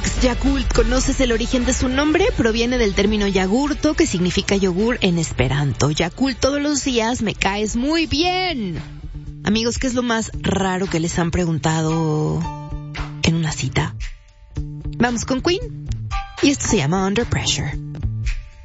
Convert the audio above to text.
Alex Yakult, ¿conoces el origen de su nombre? Proviene del término yagurto, que significa yogur en esperanto. Yakult, todos los días me caes muy bien. Amigos, ¿qué es lo más raro que les han preguntado en una cita? Vamos con Queen, y esto se llama Under Pressure.